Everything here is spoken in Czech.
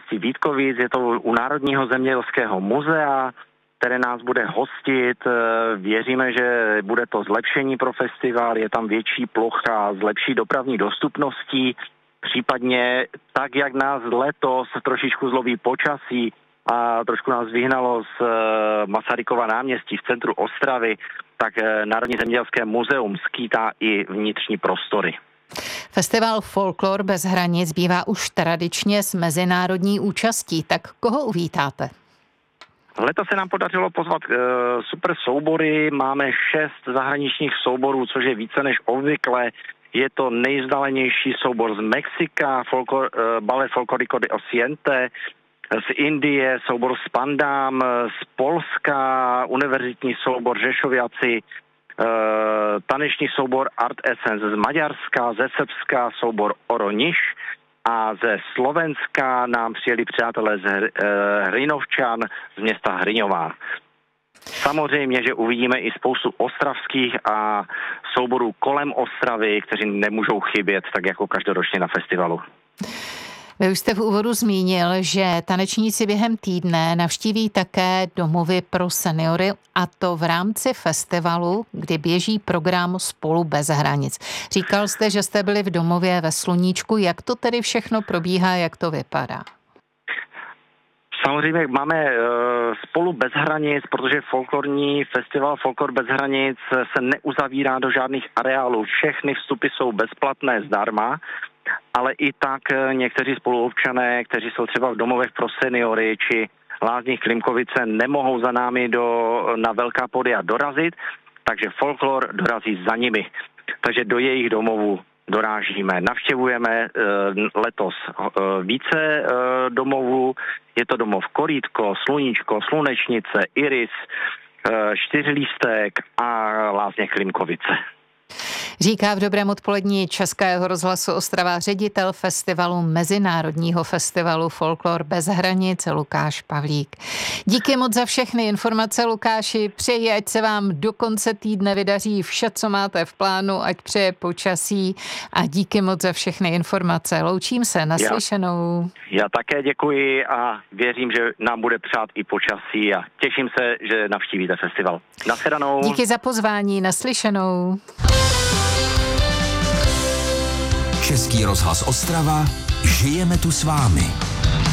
části Vítkovic, je to u Národního zemědělského muzea, které nás bude hostit. Věříme, že bude to zlepšení pro festival, je tam větší plocha s lepší dopravní dostupností, případně tak, jak nás letos trošičku zlobí počasí a trošku nás vyhnalo z Masarykova náměstí v centru Ostravy, tak Národní zemědělské muzeum skýtá i vnitřní prostory. Festival Folklor bez hranic bývá už tradičně s mezinárodní účastí, tak koho uvítáte? Letos se nám podařilo pozvat super soubory, máme 6 zahraničních souborů, což je více než obvykle. Je to nejvzdálenější soubor z Mexika, Ballet Folklorico de Occidente, z Indie soubor z Pandám, z Polska univerzitní soubor Řešoviaci, taneční soubor Art Essence z Maďarska, ze Srbska soubor Oroniš a ze Slovenska nám přijeli přátelé z Hrinovčan z města Hriňová. Samozřejmě, že uvidíme i spoustu ostravských a souborů kolem Ostravy, kteří nemůžou chybět, tak jako každoročně na festivalu. Vy už jste v úvodu zmínil, že tanečníci během týdne navštíví také domovy pro seniory, a to v rámci festivalu, kdy běží program Spolu bez hranic. Říkal jste, že jste byli v domově ve Sluníčku. Jak to tedy všechno probíhá, jak to vypadá? Samozřejmě máme Spolu bez hranic, protože folklorní festival Folklor bez hranic se neuzavírá do žádných areálů. Všechny vstupy jsou bezplatné zdarma, ale i tak někteří spoluobčané, kteří jsou třeba v domovech pro seniory či Lázních Klimkovice, nemohou za námi na velká pódia dorazit, takže folklor dorazí za nimi. Takže do jejich domovů dorážíme. Navštěvujeme letos více domovů. Je to domov Korýtko, Sluníčko, Slunečnice, Iris, Čtyřlístek a Lázně Klimkovice. Říká v Dobrém odpolední Českého rozhlasu Ostrava ředitel festivalu, Mezinárodního festivalu Folklor bez hranic Lukáš Pavlík. Díky moc za všechny informace, Lukáši. Přeji, ať se vám do konce týdne vydaří vše, co máte v plánu, ať přeje počasí, a díky moc za všechny informace. Loučím se, naslyšenou. Já také děkuji a věřím, že nám bude přát i počasí a těším se, že navštívíte festival. Nashledanou. Díky za pozvání, naslyšenou. Český rozhlas Ostrava, žijeme tu s vámi.